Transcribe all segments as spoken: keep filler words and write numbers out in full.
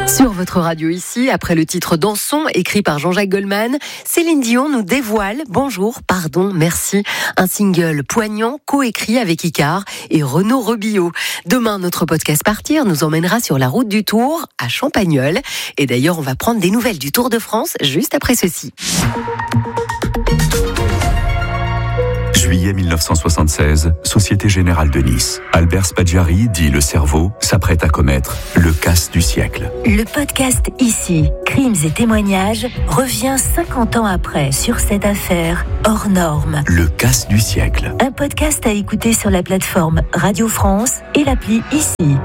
Sur votre radio ici, après le titre Dansons, écrit par Jean-Jacques Goldman, Céline Dion nous dévoile, bonjour, pardon, merci, un single poignant coécrit avec Icare et Renaud Rebillot. Demain, notre podcast Partir nous emmènera sur la route du Tour à Champagnole. Et d'ailleurs, on va prendre des nouvelles du Tour de France juste après ceci. Juillet mille neuf cent soixante-seize, Société Générale de Nice. Albert Spaggiari, dit le cerveau, s'apprête à commettre le casse du siècle. Le podcast Ici, crimes et témoignages, revient cinquante ans après sur cette affaire hors norme. Le casse du siècle. Un podcast à écouter sur la plateforme Radio France et l'appli Ici.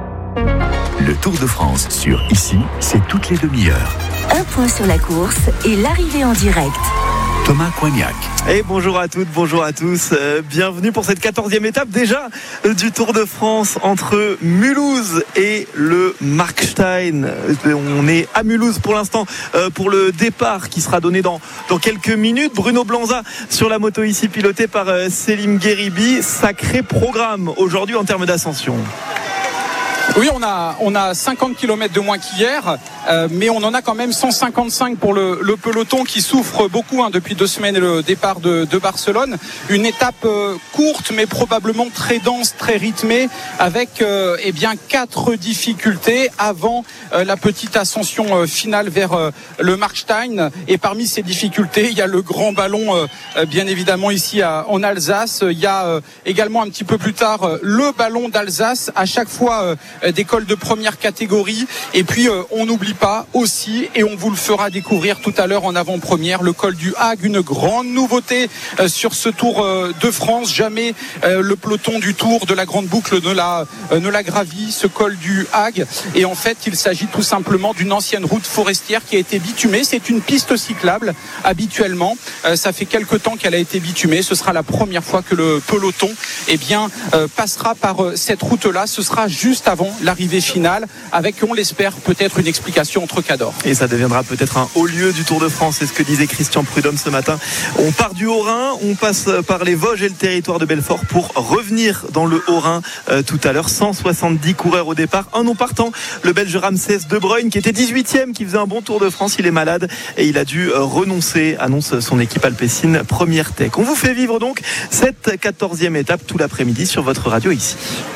Le Tour de France sur Ici, c'est toutes les demi-heures. Un point sur la course et l'arrivée en direct. Thomas Coignac. Et bonjour à toutes, bonjour à tous. Euh, bienvenue pour cette quatorzième étape déjà euh, du Tour de France entre Mulhouse et le Markstein. Euh, on est à Mulhouse pour l'instant euh, pour le départ qui sera donné dans, dans quelques minutes. Bruno Blanza sur la moto ici pilotée par euh, Selim Gheribi. Sacré programme aujourd'hui en termes d'ascension. Oui, on a, on a cinquante kilomètres de moins qu'hier, euh, mais on en a quand même cent cinquante-cinq pour le, le peloton qui souffre beaucoup hein, depuis deux semaines et le départ de, de Barcelone. Une étape euh, courte, mais probablement très dense, très rythmée, avec euh, eh bien quatre difficultés avant euh, la petite ascension euh, finale vers euh, le Markstein. Et parmi ces difficultés, il y a le grand ballon, euh, bien évidemment ici à, en Alsace. Il y a euh, également un petit peu plus tard euh, le ballon d'Alsace. À chaque fois euh, des cols de première catégorie. Et puis euh, on n'oublie pas aussi, et on vous le fera découvrir tout à l'heure en avant-première, le col du Hague, une grande nouveauté euh, sur ce Tour euh, de France. Jamais euh, le peloton du Tour de la Grande Boucle ne l'a, euh, ne l'a gravi, ce col du Hague. Et en fait, il s'agit tout simplement d'une ancienne route forestière qui a été bitumée. C'est une piste cyclable habituellement. Euh, ça fait quelque temps qu'elle a été bitumée. Ce sera la première fois que le peloton eh bien, euh, passera par euh, cette route-là. Ce sera juste avant l'arrivée finale, avec, on l'espère, peut-être une explication entre cadors. Et ça deviendra peut-être un haut lieu du Tour de France, c'est ce que disait Christian Prudhomme ce matin. On part du Haut-Rhin, on passe par les Vosges et le territoire de Belfort pour revenir dans le Haut-Rhin euh, tout à l'heure. cent soixante-dix coureurs au départ, un non partant, le Belge Ramsès De Bruyne qui était dix-huitième, qui faisait un bon Tour de France. Il est malade et il a dû euh, renoncer, annonce son équipe alpecin Première Tech. On vous fait vivre donc cette quatorzième étape tout l'après-midi sur votre radio ici.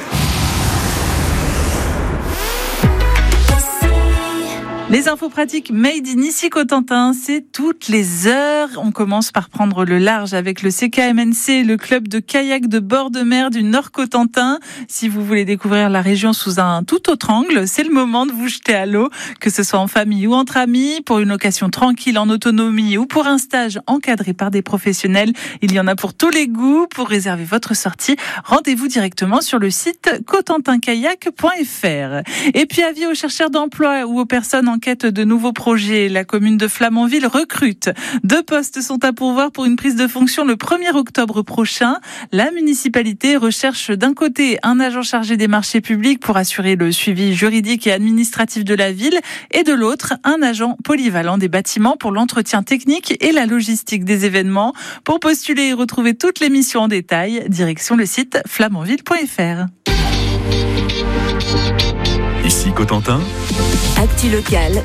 Les infos pratiques made in ici Cotentin, c'est toutes les heures. On commence par prendre le large avec le C K M N C, le club de kayak de bord de mer du Nord Cotentin. Si vous voulez découvrir la région sous un tout autre angle, c'est le moment de vous jeter à l'eau, que ce soit en famille ou entre amis, pour une location tranquille en autonomie ou pour un stage encadré par des professionnels. Il y en a pour tous les goûts. Pour réserver votre sortie, rendez-vous directement sur le site cotentin kayak point f r. Et puis avis aux chercheurs d'emploi ou aux personnes en quête de nouveaux projets, la commune de Flamanville recrute. Deux postes sont à pourvoir pour une prise de fonction le premier octobre prochain. La municipalité recherche d'un côté un agent chargé des marchés publics pour assurer le suivi juridique et administratif de la ville, et de l'autre un agent polyvalent des bâtiments pour l'entretien technique et la logistique des événements. Pour postuler et retrouver toutes les missions en détail, direction le site flamanville point f r. Ici Cotentin. Actu locale